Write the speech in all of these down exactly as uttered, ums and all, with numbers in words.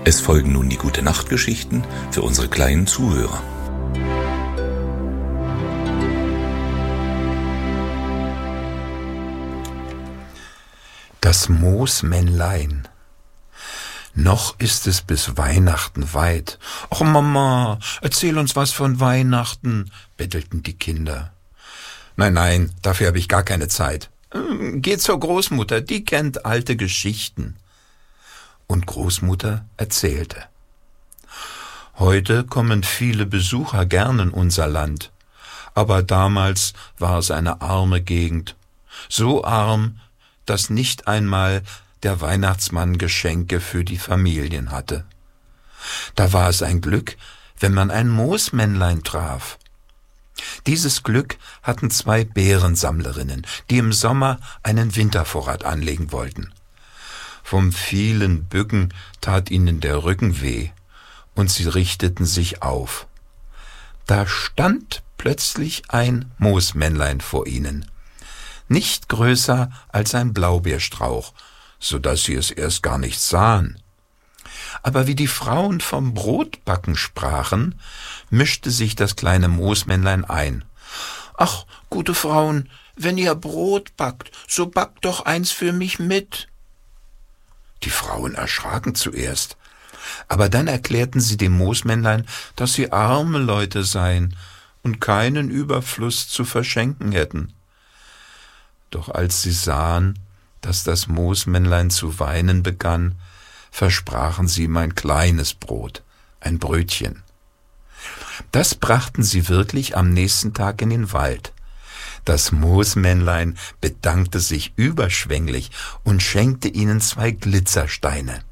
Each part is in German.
Es folgen nun die Gute-Nacht-Geschichten für unsere kleinen Zuhörer. Das Moosmännlein. Noch ist es bis Weihnachten weit. »Och Mama, erzähl uns was von Weihnachten«, bettelten die Kinder. »Nein, nein, dafür habe ich gar keine Zeit. Geh zur Großmutter, die kennt alte Geschichten.« Und Großmutter erzählte. Heute kommen viele Besucher gern in unser Land, aber damals war es eine arme Gegend, so arm, dass nicht einmal der Weihnachtsmann Geschenke für die Familien hatte. Da war es ein Glück, wenn man ein Moosmännlein traf. Dieses Glück hatten zwei Beerensammlerinnen, die im Sommer einen Wintervorrat anlegen wollten. Vom vielen Bücken tat ihnen der Rücken weh, und sie richteten sich auf. Da stand plötzlich ein Moosmännlein vor ihnen, nicht größer als ein Blaubeerstrauch, so dass sie es erst gar nicht sahen. Aber wie die Frauen vom Brotbacken sprachen, mischte sich das kleine Moosmännlein ein. »Ach, gute Frauen, wenn ihr Brot backt, so backt doch eins für mich mit.« Die Frauen erschraken zuerst, aber dann erklärten sie dem Moosmännlein, dass sie arme Leute seien und keinen Überfluss zu verschenken hätten. Doch als sie sahen, dass das Moosmännlein zu weinen begann, versprachen sie ihm ein kleines Brot, ein Brötchen. Das brachten sie wirklich am nächsten Tag in den Wald. Das Moosmännlein bedankte sich überschwänglich und schenkte ihnen zwei Glitzersteine.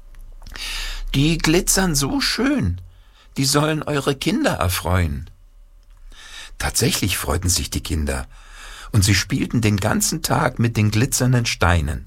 »Die glitzern so schön, die sollen eure Kinder erfreuen.« Tatsächlich freuten sich die Kinder, und sie spielten den ganzen Tag mit den glitzernden Steinen.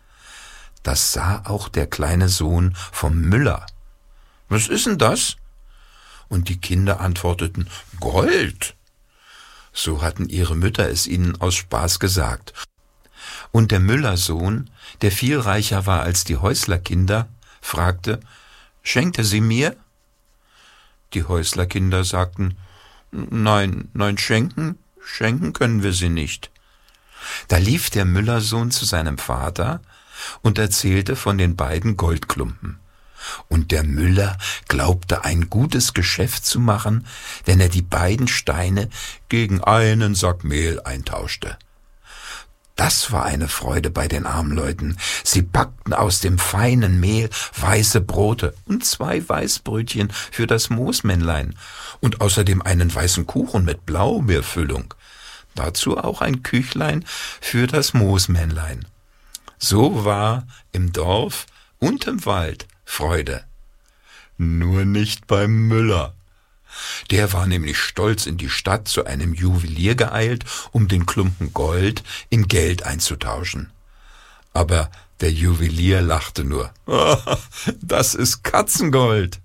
Das sah auch der kleine Sohn vom Müller. »Was ist denn das?« Und die Kinder antworteten, »Gold!« So hatten ihre Mütter es ihnen aus Spaß gesagt. Und der Müllersohn, der viel reicher war als die Häuslerkinder, fragte, »Schenkt er sie mir?« Die Häuslerkinder sagten, »Nein, nein, schenken, schenken können wir sie nicht.« Da lief der Müllersohn zu seinem Vater und erzählte von den beiden Goldklumpen. Und der Müller glaubte, ein gutes Geschäft zu machen, wenn er die beiden Steine gegen einen Sack Mehl eintauschte. Das war eine Freude bei den armen Leuten. Sie backten aus dem feinen Mehl weiße Brote und zwei Weißbrötchen für das Moosmännlein und außerdem einen weißen Kuchen mit Blaubeerfüllung. Dazu auch ein Küchlein für das Moosmännlein. So war im Dorf und im Wald Freude. Nur nicht beim Müller. Der war nämlich stolz in die Stadt zu einem Juwelier geeilt, um den Klumpen Gold in Geld einzutauschen. Aber der Juwelier lachte nur. »Das ist Katzengold!«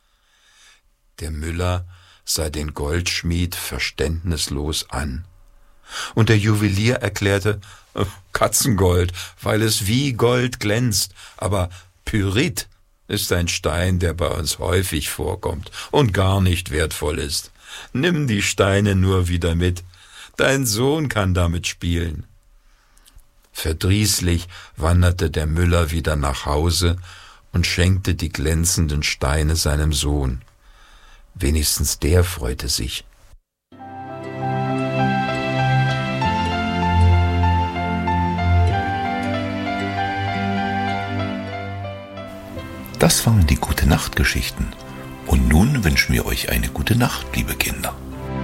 Der Müller sah den Goldschmied verständnislos an. Und der Juwelier erklärte, »Katzengold, weil es wie Gold glänzt, aber Pyrit ist ein Stein, der bei uns häufig vorkommt und gar nicht wertvoll ist. Nimm die Steine nur wieder mit, dein Sohn kann damit spielen.« Verdrießlich wanderte der Müller wieder nach Hause und schenkte die glänzenden Steine seinem Sohn. Wenigstens der freute sich. Das waren die Gute-Nacht-Geschichten. Und nun wünschen wir euch eine gute Nacht, liebe Kinder.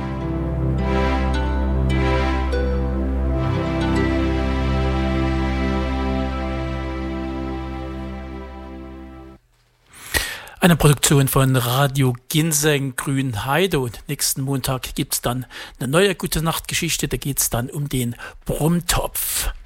Eine Produktion von Radio Ginseng Grünheide, und nächsten Montag gibt's dann eine neue Gute-Nacht-Geschichte, da geht's dann um den Brummtopf.